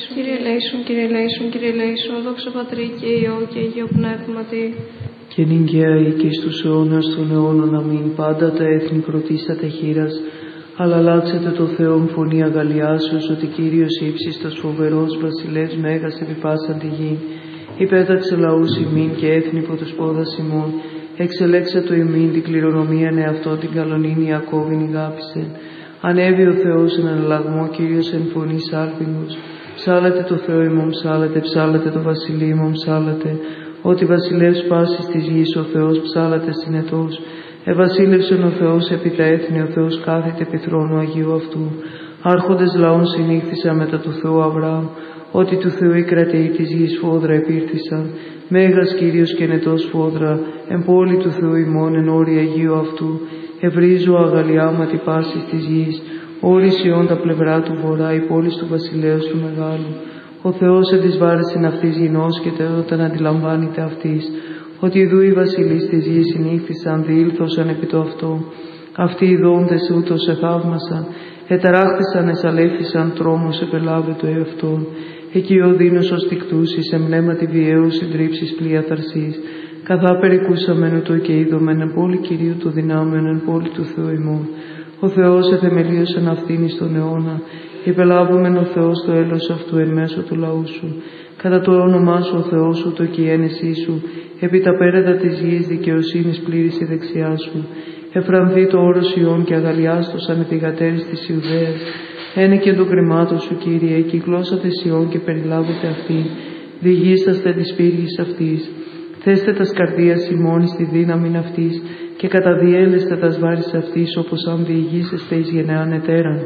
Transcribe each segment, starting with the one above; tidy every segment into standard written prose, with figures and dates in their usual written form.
Κύριε ελέησον, Κύριε ελέησον, Κύριε ελέησον, δόξα Πατρί και Υιό και Αγίο Πνεύματι. Και νυγκαία ή και στους αιώνας των αιώνων αμήν, πάντα τα έθνη κρωτήσατε χείρας, αλλά λάξετε το Θεόν φωνή αγαλιάσεως, ότι Κύριος ύψιστος φοβερός βασιλεύς μέγας επί πάσαν τη γη. Υπέταξε λαούς ημίν και έθνη υπό τους πόδας ημών, εξελέξε το ημίν την κληρονομίαν εαυτό την καλονίνη Ιακώβην ηγάπησε. Ανέβη ο Θεός εν αναλλαγμό, Κύριος εν φωνή σάλπιγγος. Ψάλατε το Θεό ημών, ψάλατε, ψάλατε το βασιλεί ημών, ψάλατε. Ότι βασιλεύς πάσης της γης ο Θεός, ψάλατε συνετός. Ευασίλευσεν ο Θεός επί τα έθνη, ο Θεός κάθεται επί θρόνου Αγίου αυτού. Άρχοντες λαών συνήχθησαν μετά του Θεού Αβραάμ, ότι του Θεού οι κρατεοί της γης φόδρα επήρθησαν. Μέγας Κύριος και νετός φόδρα, εν πόλη του Θεού ημών, εν όρη Αγίου αυτού. Ευρίζω αγαλιάματι πάσης της γης, όρις Ιών τα πλευρά του βορρά, η πόλης του βασιλέως του μεγάλου. Ο Θεός εν της βάρεσιν αυτής γινώσκεται όταν αντιλαμβάνεται αυτής, ότι ιδού οι βασιλείς της γης συνήχθησαν, διήλθωσαν επί το αυτό. Αυτοί οι δόντες ούτως εθαύμασαν, εταράχθησαν, εσαλέφησαν, τρόμος επελάβετο εαυτόν. Εκεί ο δίνος ως τικτούσης, εμνέματι βιαίου συντρίψεις πλοία θαρσής. Καθά περικούσαμεν ούτω και είδομεν εν πόλη Κυρίου του δυνάμεων, εν πόλη του Θεού ημών. Ο Θεός εθεμελίωσεν αυτήν εις τον αιώνα. Υπελάβομεν ο Θεός το έλος αυτού εν μέσω του λαού σου. Κατά το όνομά σου ο Θεός σου το και η ένεσή σου, επί τα πέραντα της γης δικαιοσύνης πλήρης η δεξιά σου. Εφρανθεί το όρος Ιών και αγαλιάστοσαν οι θυγατέρες της Ιουδαίας. Ένε και το κρυμάτο σου, Κύριε, κυκλώσατε Ιών και περιλάβετε αυτή. Διηγήσαστε της πύργης αυτής. Θέστε τας καρδίας ημών στη δύναμην αυτής και καταδιέλεστε τας βάρης αυτής, όπως αν διηγήσεστε εις γενεάν ετέραν.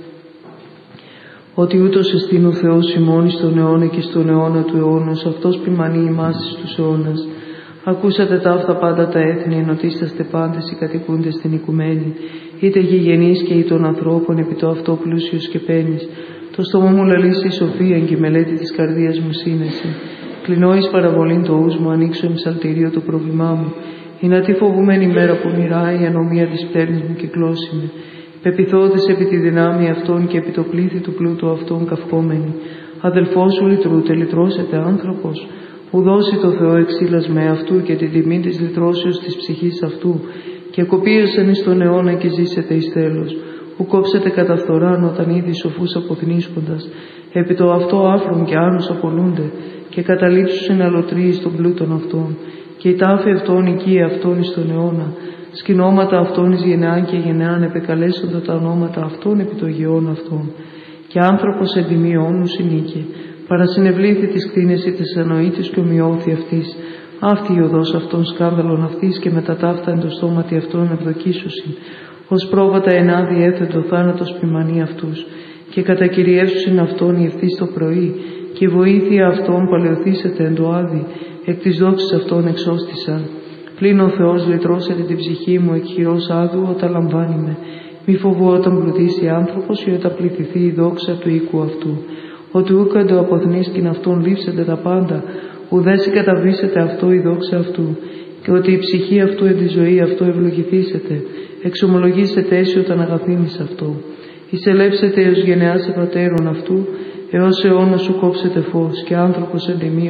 Ότι ούτως εστίν ο Θεός ημών εις τον αιώνα και στον αιώνα του αιώνος, αυτός ποιμανεί ημάς εις τους αιώνας. Ακούσατε ταύτα πάντα τα έθνη, ενωτίσταστε πάντες οι κατοικούντες στην οικουμένη, είτε γηγενείς και ή των ανθρώπων επί το αυτό πλούσιος και πένης. Το στόμα μου λαλήσει η σοφία και η μελέτη της καρδίας μου σύνεση. Κλεινώ εις παραβολήν το ους μου, ανοίξω εν ψαλτηρίο το πρόβλημά μου. Είναι τι φοβουμένη μέρα που μοιράει η ανομία της πτέρνης μου κυκλώσιμη. Πεπιθώντες επί τη δυνάμει αυτών και επί το πλήθη του πλούτου αυτών καυχόμενοι. Αδελφός σου λυτρούτε, λυτρώσετε άνθρωπος. Ου δώσει το Θεό εξήλας με αυτού και την τιμή της λυτρώσεως της ψυχής αυτού. Και κοπίωσεν εις τον αιώνα και ζήσετε εις τέλος. Ου κόψετε κατά φθοράν όταν ήδη σοφούς αποθνίσκοντας. Επί το αυτό άφρον και άνους απολούνται. Και καταλήψουσιν αλωτρίης των πλούτων αυτών. Και η τάφη αυτών οικία αυτών εις τον αιώνα. Σκηνώματα αυτών εις γενεάν και γενεάν επεκαλέσσονται τα ονόματα αυτών επί των γεών αυτών. Και άνθρωπος εν τιμή όνου συνήκε. Παρασυνευλήθη της κτίνεση της ανοήτης και ομοιώθη αυτής. Αυτή η οδός αυτών σκάνδαλων αυτής και μετά ταύτα εν το στόματι αυτών ευδοκίσουσιν. Ως πρόβατα ενάδει έθετο θάνατος ποιμανεί αυτούς. Και κατακυριεύσουσιν αυτών η ευθύς το πρωί. Και η βοήθεια αυτών παλαιοθήσεται εν το άδει. Εκ της δόξης αυτών εξώστησαν. Πλην ο Θεός λυτρώσεται την ψυχή μου εκ χειρός άδου όταν λαμβάνει με. Μη φοβού όταν πλουτίσει άνθρωπος ή όταν πληθυθεί η δόξα του οίκου αυτού. Ότι ούκαντο αποθνίσκην αυτόν λείψετε τα πάντα, ουδέσι καταβήσετε αυτό η δόξα αυτού. Και ότι η ψυχή αυτού εν τη ζωή αυτό ευλογηθήσετε. Εξομολογήσετε έσυ όταν αγαθύνεις αυτό. Εισελεύσετε έως γενεάς επατέρων αυτού, έως αιώνα σου κόψετε φως, και άνθρωπος εν τιμή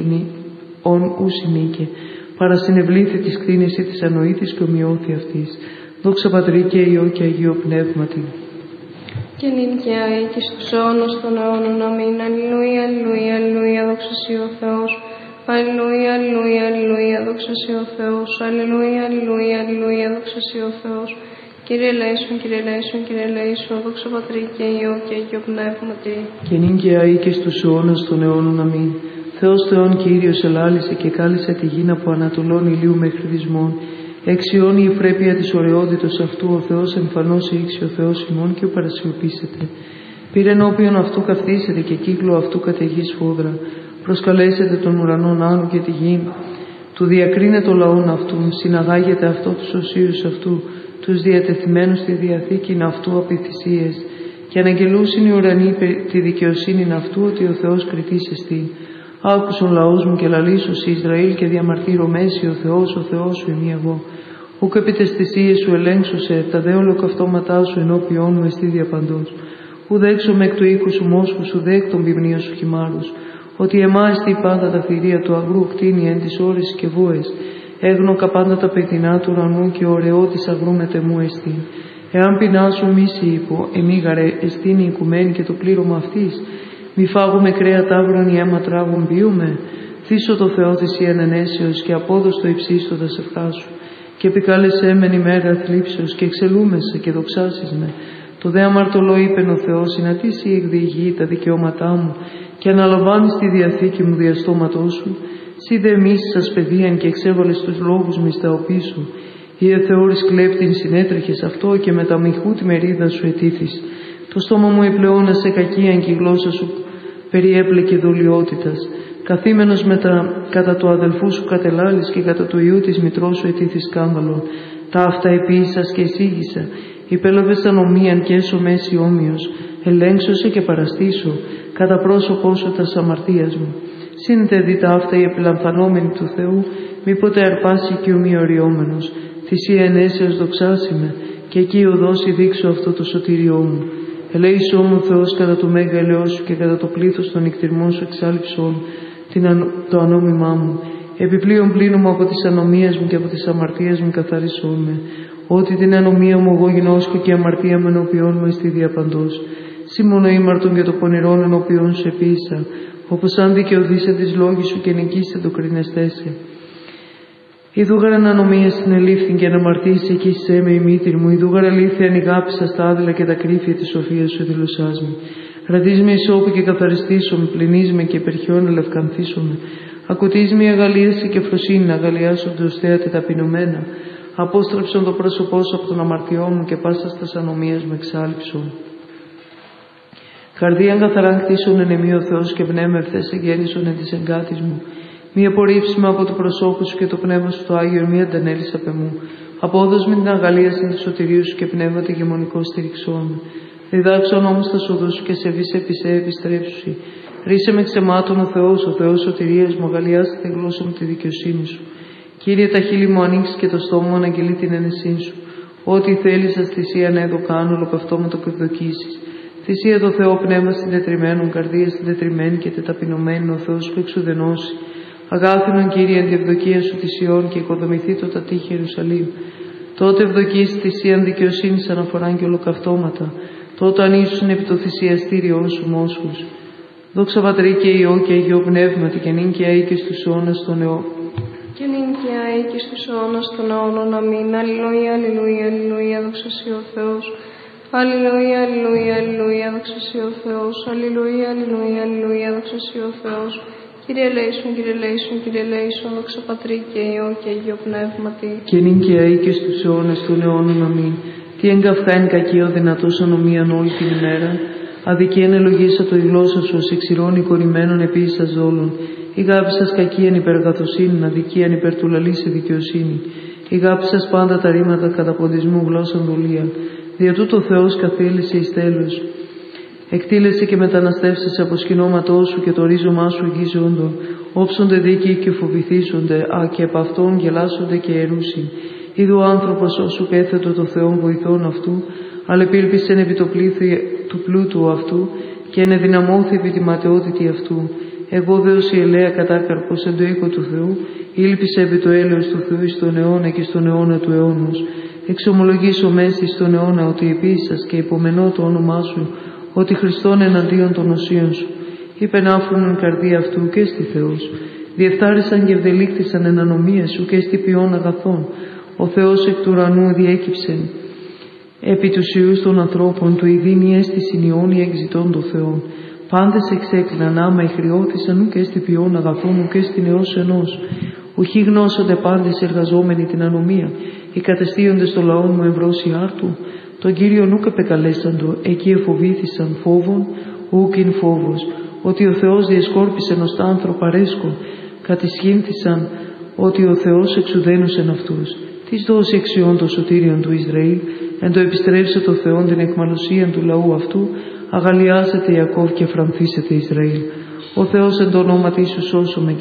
όν ου συνήκε. Παρασυνευλήθη της κτίνηση της ανοήτης και ομοιώθη αυτής. Δόξα Πατρί και Υιό και Αγίο Πνεύματι. Και νυν και αεί και στους αιώνας των αιώνων αμήν. Αλληλούια, αλληλούια, αλληλούια, δόξα σοι ο Θεός. Αλληλούια, αλληλούια, αλληλούια, δόξα σοι ο Θεός. Αλληλούια, αλληλούια, αλληλούια, δόξα σοι ο Θεός. Κύριε ελέησον, Κύριε ελέησον, Κύριε ελέησον, δόξα Πατρί και Υιό και Αγίο Πνεύματι. Και νυν και αεί και στους αιώνας των αιώνων αμήν. Θεός Θεόν Κύριος ελάλησε και κάλεσε τη γη από ανατολών ηλίου μέχρι δυσμών. Εξιώνει η φρέπεια της ωραιότητος αυτού, ο Θεός εμφανώς ήξει ο Θεός ημών και ο παρασιωπήσετε. Πήρε ενώπιον αυτού καυτίσετε και κύκλο αυτού καταιγής φόδρα. Προσκαλέσετε τον ουρανόν άνω και τη γη. Του διακρίνε το λαόν αυτού, συναγάγετε αυτό τους οσίους αυτού, τους διατεθειμένους στη διαθήκην αυτού απειθυσίες. Και αναγγελούσιν οι ουρανοί τη δικαιοσύνην αυτού, ότι ο Θεός κριτής εστί. Άκουσον λαός μου και λαλήσους Ισραήλ και διαμαρτύρω μέση ο Θεός σου είμαι εγώ. Ούκ επί τες θυσίες σου ελέγξουσε, τα δε ολοκαυτώματά σου ενώπιόν μου εστί διαπαντός. Ουδέ έξομαι εκ του οίκου σου μόσχου, ουδέ εκ των ποιμνίων σου χυμάρους. Ότι εμάιστη πάντα τα θηρία του αγρού κτίνει εν της ώρες και βούες. Έγνοκα πάντα τα πετεινά του ουρανού και ωραιό της αγρού μετεμού εστίν. Εάν πεινάσου μίση υπό, εμίγαρε εστίνη οικουμένη και το πλήρωμα αυτής. Μη φάγουμε κρέα τάβρον ή αίμα τράγων πιούμε. Θύσω το Θεό θυσίαν ενέσεως και απόδοστο υψίστοτα σε ευχάσου. Και επικάλεσέ μεν ημέρα θλίψεως και εξελούμεσαι και δοξάσεις με. Το δε αμαρτωλό είπεν ο Θεός, συνατήσει η εκδιηγή τα δικαιώματά μου και αναλαμβάνεις τη διαθήκη μου δια στόματός σου. Σύ δε μίσησας παιδείαν και εξέβαλες τους λόγους με στα οπίσου. Ή εθεώρης κλέπτην συνέτρεχες αυτό και με τα μοιχού τη μερίδα σου ετήθης. Το στόμα μου επλεώνασε κακίαν και η γλώσσα σου περιέπλεκε δολιότητας. Καθήμενος κατά του αδελφού σου κατελάλης και κατά του ιού της μητρός σου ετήθης σκάνδαλον. Τα αυτά επίησας και εισήγησα. Υπέλαβες ανομίαν και έσω μέση όμοιος. Ελέγξωσε και παραστήσω κατά πρόσωπό σου τας αμαρτίας μου. Σύντε δει τα αυτά οι επιλαμφανόμενοι του Θεού, μήποτε αρπάσει και ομοιοριόμενος. Θυσία ενέσεως δοξάσει με, και εκεί οδώσει δείξω αυτό το σωτήριό μου. Ελέησό μου Θεός κατά το μέγα ελαιός σου και κατά το πλήθος των εκτιρμών σου εξάλληψών το ανόμημά μου. Επιπλέον πλύνω από τις ανομίες μου και από τις αμαρτίες μου καθαρίσόν με. Ότι την ανομία μου εγώ γινώσκω και η αμαρτία μου ενώπιόν μου εστί διαπαντός. Σήμωνο ήμαρτον και το πονηρόν ενώπιόν σου επίησα. Όπως αν δικαιωθήσε τις λόγοι σου και νικήσε το κρινεστέσαι. Ιδούγαραν ανομία συνελήφθην και αναμαρτήσει εκεί σε με η μήτηρ μου. Ιδούγαρα αλήθεια ανηγάπησα στα άδειλα και τα κρύφια της σοφίας σου δηλωσάς με. Ραντείς με ισόπου και καθαριστήσω με, πλυνείς με και υπερχιόν ελευκανθήσω με. Ακουτείς με αγαλίαση και φροσύνη να αγαλιάσονται ως θέατε ταπεινωμένα. Απόστρεψον το πρόσωπό σου από τον αμαρτιό μου και πάσα στα ανομίας μου εξάλειψον. Καρδίαν καθαράν κτίσον εν εμεί ο Θεός και πνεύμα ευθές εγγέννησον εν της εγκάτης μου. Μη απορρίψουμε από το προσώπου σου και το πνεύμα σου το Άγιο, μη αντανέλεις απ' εμού. Απόδος με την αγαλίαση του σωτηρίου σου και πνεύμα τη γεμονικό στηριξόν. Διδάξον όμως τα σοδού σου και σε βίσε επισέ επιστρέψουσι. Ρίσε με ξεμάτων ο Θεός σωτηρίας μου, αγαλιάστε τη γλώσσα μου τη δικαιοσύνη σου. Κύριε, τα χείλη μου ανοίξει και το στόμα μου αναγγελεί την ένεσή σου. Ό,τι θέλεις ας θυσίαν έδω κάνω, ολοκαυτώματο που εκδοκίσεις. Θυσία το Θεό πνεύμα συντετριμένων, καρδία συντετριμένη και τεταπεινωμένη, ο Θεός που εξουδενώσει. Αγάθινον Κύριε, εν τη ευδοκία σου θυσιών και οικοδομηθεί το τα τείχη Ιερουσαλήμ. Τότε ευδοκείς θυσίαν δικαιοσύνης αναφοράν και ολοκαυτώματα. Τότε ανήσουν επί το θυσιαστήριό σου μόσχους. Δόξα Πατρί και Υιό και Αγίο Πνεύματι και νυν και αεί και στους αιώνας των αιώνων. Και νυν και αεί και στους αιώνας των αιώνων. Αμήν. Αλληλούια, αλληλούια, αλληλούια, δόξα σοι ο Θεός. Αλληλούια, αλληλούια, αλληλούια, δόξα σοι ο Θεός. Αλληλούια, αλληλούια, αλληλούια, δόξα σοι ο Θεός. Κύριε ελέησον, Κύριε ελέησον, Κύριε ελέησον, δόξα Πατρί και Υιό και Αγίο Πνεύματι. Και νυν και αεί και στους αιώνας των αιώνων. Αμήν. Τι εγκαυκά εν κακία ο δυνατός ανομίαν όλη την ημέρα. Αδικίαν ελογίσατο η γλώσσα σου, ως εξηρώνει κορυμένων επίησας δόλων. Ηγάπησας κακίαν υπεργαθοσύνην, αδικίαν υπερ του λαλή σε δικαιοσύνη. Ηγάπησας πάντα τα ρήματα καταποντισμού γλώσσαν δολία. Δια τούτο ο Θεός καθήλυσε εις τέλος. Εκτήλεσαι και μεταναστεύσεσαι από σκηνώματό σου και το ρίζωμά σου εγγίζοντο. Όψονται δίκαιοι και φοβηθήσονται, και επ' αυτόν γελάσονται και ερούσιν. Είδου ο άνθρωπος όσου πέθετο το Θεόν βοηθών αυτού, αλλά επίλπισεν επί το πλήθη του πλούτου αυτού και ενεδυναμώθη επί τη ματαιότητη αυτού. Εγώ δέος η ελαία κατάκαρπος εν το οίκο του Θεού, ήλπισε επί το έλεος του Θεού εις τον αιώνα και στον αιώνα του αιώνος. Εξομολογήσω μέση στον αιώνα ότι επίησας και υπομενώ το όνομά σου, ότι Χριστόν εναντίον των οσίων σου. Είπεν άφρονον καρδία αυτού και στη Θεός. Διεφθάρισαν και ευδελίκτησαν εν ανομία σου και στη ποιόν αγαθών. Ο Θεός εκ του ουρανού διέκυψεν. Επί τους ιούς των ανθρώπων του ειδήνει αίσθηση ιόνι εξητών των Θεών. Πάντες εξέκλειναν άμα ηχριώθησαν ουκ έστι ποιόν αγαθών ουκ έστι νεός ενός. Ουχή γνώσονται πάντες εργαζόμενοι την ανομία. Οι κατεστίοντες στο λαό μου ευρώσει άρτου. Τον Κύριον ουκ επεκαλέσαντο, εκεί εφοβήθησαν φόβων, ουκ ειν φόβος. Ότι ο Θεός διεσκόρπισεν ως τα άνθρωπα ρέσκο. Κατησχύνθησαν ότι ο Θεός εξουδένωσεν αυτούς. Της δώσει εξιών το σωτήριον του Ισραήλ, εν το επιστρέψε το Θεόν την εκμαλωσία του λαού αυτού, αγαλιάσετε Ιακώβ και φρανθήσετε Ισραήλ. Ο Θεός εν το ονόματι σου σώσομαι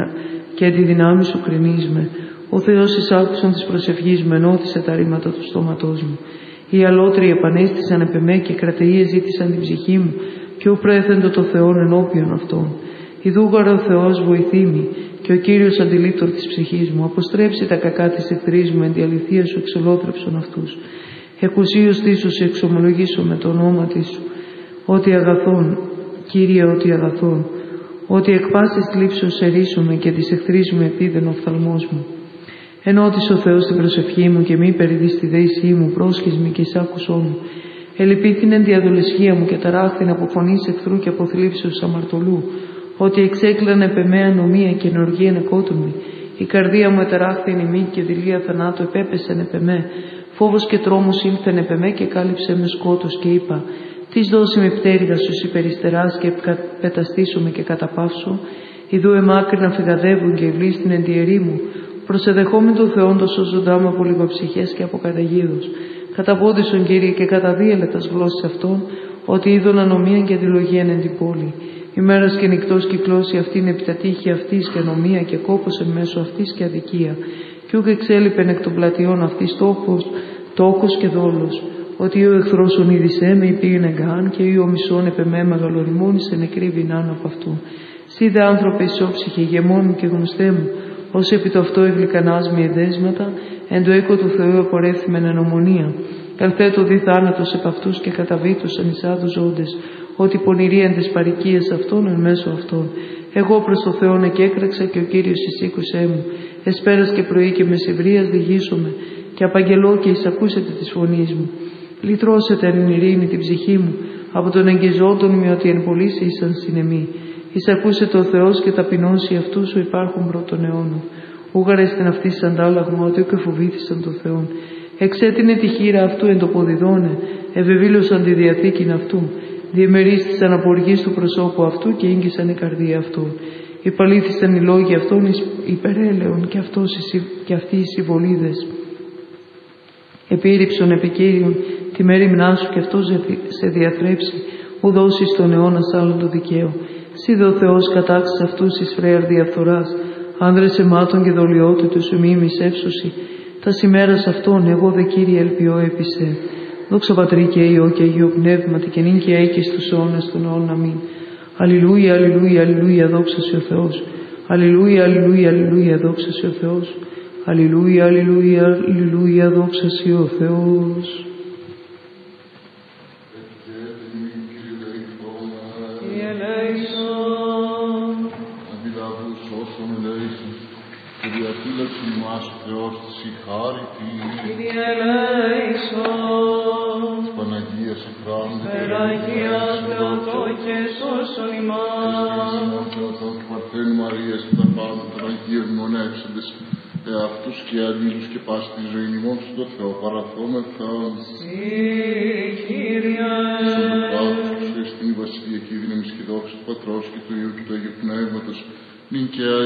και τη δυνάμει σου κρινείς με. Ο Θεός εις άκουσαν της προσευχής μου ενώτησε τα ρήματα του στόματός μου. Οι αλότριοι επανέστησαν επ' εμέ και οι κρατείες ζήτησαν την ψυχή μου. Ποιο προέθεντο το Θεόν ενώπιον αυτών. Ιδούγαρε ο Θεός βοηθήμη και ο Κύριος αντιλήπτορ της ψυχής μου. Αποστρέψει τα κακά της εχθρής μου, εν τη αληθεία σου εξολόθρεψον αυτούς. Εκουσίως τίσου σε εξομολογήσω με το όνομα της σου. Ότι αγαθόν, Κύριε, ότι αγαθόν. Ότι εκ πάσης θλίψεως ερίσουμε και της εχθρής μου επίδεν οφθαλμός μου. Ενώτησε ο Θεός την προσευχή μου και μη περιδείς τη δέησή μου, πρόσχισμη και εισάκουσόν μου. Ελυπήθην εν διαδολεσχία μου και ταράχθην από φωνής εχθρού και από θλίψεως αμαρτωλού. Ότι εξέκλανε επ' εμέ ανομία και ενοργία ενεκότουμη. Η καρδία μου εταράχθην ημί και δειλία θανάτου επέπεσεν επ' εμέ. Φόβος και τρόμος ήλθεν επ' εμέ και κάλυψε με σκότος και είπα: «Τις δώσει με πτέρυγα σου υπεριστεράς και πεταστήσω με και καταπαύσω. Ιδού εμάκρινα φυγαδεύουν και ευλίστην εν τη ερή μου. Προσεδεχόμην τον Θεόν το σώζοντά μου από λιγοψυχές και από καταγίδος. Καταπόδισον, Κύριε, και καταδίελετας γλώσσης αυτών, ότι είδων ανομίαν και αντιλογίαν εν την πόλη. Ημέρας και νυκτός κυκλώσει αυτήν επί τα τείχη αυτής και ανομία και κόπος εν μέσω αυτής και αδικία. Κι ούκ εξέλιπεν εκ των πλατιών αυτής τόκος και δόλος. Ότι ο εχθρός ονείδησέ με υπήρην εγκάν και ή ο μισόν επ' εμέ μεγαλοριμώνησε νεκρή βινάν από αυτού. Σύ δε άνθρωπε ισόψυχε ηγεμόν μου και γνωστέ μου, ως επί το αυτό εγλυκανάς με εδέσματα, εν το οίκο του Θεού απορρέφθημεν εν ομονία. Ελθέτω δι θάνατος επ' αυτούς και καταβήτωσαν εις άδους ζώντες, ότι πονηρίαν τες παροικίες αυτών εν μέσω αυτών. Εγώ προς το Θεόν εκέκραξα και ο Κύριος εισήκουσέ μου. Εσπέρας και πρωί και μεσημβρίας διηγήσομαι και απαγγελώ και εισακούσετε της φωνής μου. Λυτρώσετε εν ειρήνη την ψυχή μου, από τον εγκυζόντων με ότι εν πωλήσει ήσαν συνεμή. Εισακούσετε ο Θεός και ταπεινώσει αυτούς που υπάρχουν πρώτον αιώνα. Ούγαρεστην αυτής της αντάλλαγμα ότι και φοβήθησαν τον Θεόν. Εξέτεινε τη χείρα αυτού εν το ποδιδώνε, ευεβήλωσαν τη διαθήκην αυτού. Διεμερίστησαν από οργής του προσώπου αυτού και ήγγισαν η καρδία αυτού. Υπαλήθησαν οι λόγοι αυτών υπερέλεον και αυτοί οι συμβολίδες. Επίρρηψον επικύριον τη μέρημνά σου και αυτός σε διαθρέψει, ου δώσεις τον αιώνα σ' άλλον το δικαίο. Σύ δε ο Θεός κατάξεις αυτούς εις φρέαρ διαφθοράς, άνδρες αιμάτων και δολιότητους σου μη μισεύσουσι. Τα ημέρας αυτών εγώ δε Κύριε ελπιώ επισέ. Δόξα Πατρί και Υιό και Αγίο Πνεύματι και νυν και αίκη στους αιώνας των αιώνων. Αμήν. Αλληλούια, αλληλούια, αλληλούια, δόξα σε ο Θεός. Αλληλούια, αλληλούια, αλληλούια, δόξα σε ο Θεός. Αλληλούια, αλληλούια, αλληλούια, δόξα σε ο Θεός. Κύριε ελέησον. Αντιλαβούς όσων ελέησον, και διαφύλαξον ημάς ο Θεός της η χάρητη. Κύριε ελέησον. Της Παναγίας Αχράντου, Παναγίας Θεοτό και σώσον ημάς. Της Θεοτό και Παρθένου Μαρίας και τα πάντα των Αγίων μονεύσαντες, εαυτούς και αλλήλους και πάση τη ζωή ημών στον Θεό παραθόμεθα. Συ, Κύριε. Στον Πάτρος, στην Βασιλειακή δύναμη και δόξα του Πατρός και του Υιού και του Αγίου Πνεύματος, νυν και